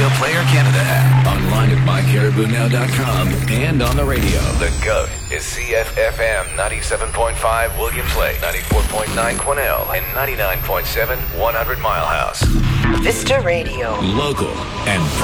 Radio Player Canada app, online at mycaribounow.com, and on the radio. The GOAT is CFFM 97.5 Williams Lake, 94.9 Quesnel, and 99.7 100 Mile House. Vista Radio. Local and